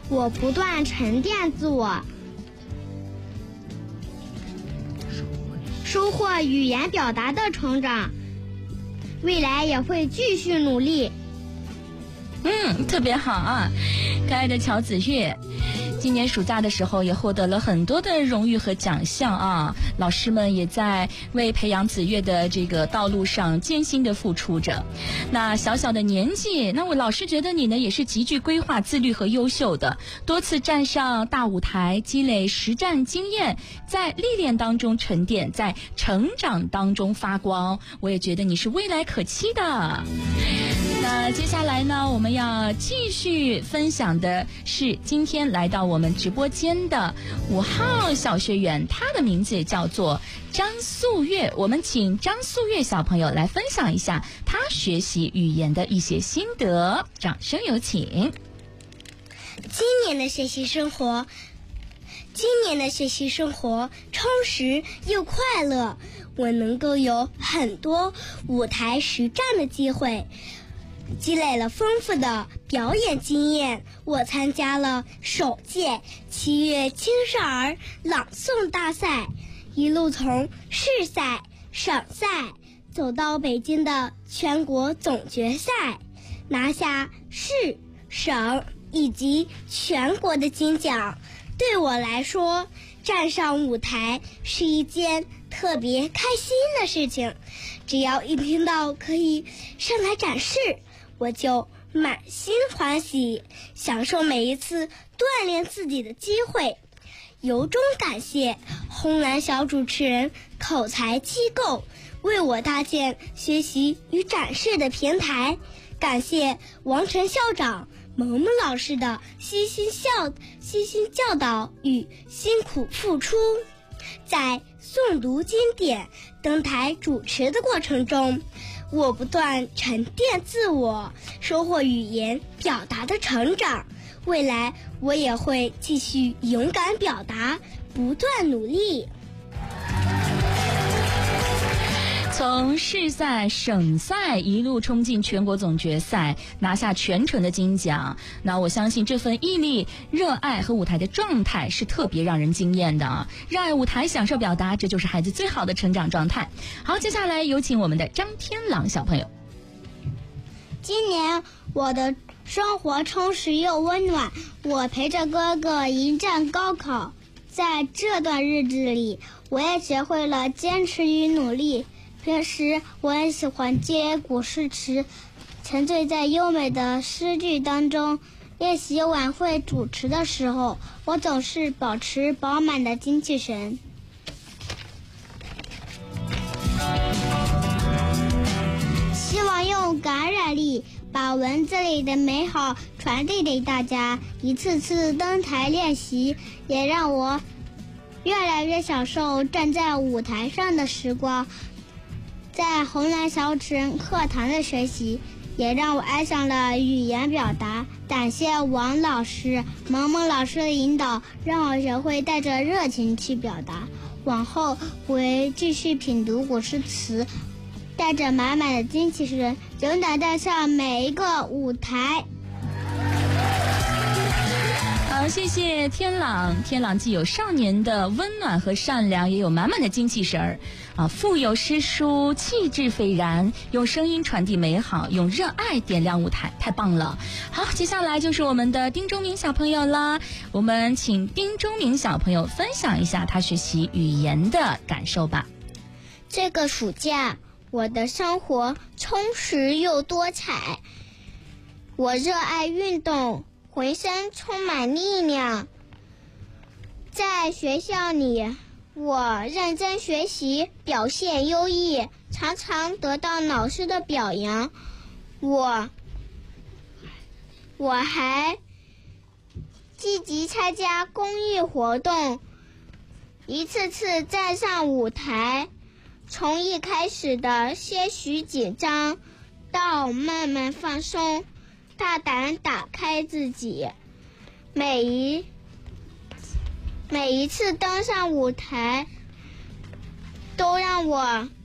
我不断沉淀自我，收获语言表达的成长，未来也会继续努力。 特别好啊，可爱的乔子月。今年暑假的时候也获得了很多的荣誉和奖项啊，老师们也在为培养子月的这个道路上艰辛的付出着。那小小的年纪，那我老师觉得你呢也是极具规划、自律和优秀的，多次站上大舞台，积累实战经验，在历练当中沉淀，在成长当中发光。我也觉得你是未来可期的。那接下来呢，我们要继续分享的是今天来到我们直播间的5号小学员，他的名字叫做张素月。我们请张素月小朋友来分享一下他学习语言的一些心得，掌声有请。 今年的学习生活充实又快乐，我能够有很多舞台实战的机会，积累了丰富的表演经验。我参加了首届7月青少儿朗诵大赛，一路从市赛、省赛走到北京的全国总决赛，拿下市、省以及全国的金奖。对我来说，站上舞台是一件特别开心的事情，只要一听到可以上台展示，我就满心欢喜，享受每一次锻炼自己的机会。由衷感谢红蓝小主持人口才机构为我搭建学习与展示的平台，感谢王晨校长、萌萌老师的悉心教导与辛苦付出。在诵读经典、登台主持的过程中，我不断沉淀自我，收获语言表达的成长。未来我也会继续勇敢表达，不断努力。 从市赛、省赛一路冲进全国总决赛，拿下全程的金奖。那我相信这份毅力、热爱和舞台的状态是特别让人惊艳的啊！热爱舞台，享受表达，这就是孩子最好的成长状态。好，接下来有请我们的张天朗小朋友。 今年我的生活充实又温暖，我陪着哥哥迎战高考。在这段日子里，我也学会了坚持与努力。平时我也喜欢接古诗词，沉醉在优美的诗句当中。练习晚会主持的时候，我总是保持饱满的精气神。希望用感染力把文字里的美好传递给大家。一次次登台练习，也让我越来越享受站在舞台上的时光。在红蓝小主持人课堂的学习，也让我爱上了语言表达。感谢王老师、萌萌老师的引导，让我学会带着热情去表达。往后我会继续品读古诗词，带着满满的精气神，勇敢站上每一个舞台。 好，谢谢天朗。天朗既有少年的温暖和善良，也有满满的精气神儿啊，腹有诗书，气质斐然，用声音传递美好，用热爱点亮舞台，太棒了。好，接下来就是我们的丁忠明小朋友啦，我们请丁忠明小朋友分享一下他学习语言的感受吧。 这个暑假，我的生活充实又多彩，我热爱运动，浑身充满力量。在学校里，我认真学习，表现优异，常常得到老师的表扬。我还积极参加公益活动，一次次站上舞台，从一开始的些许紧张，到慢慢放松，大胆打开自己。每一次登上舞台，都让我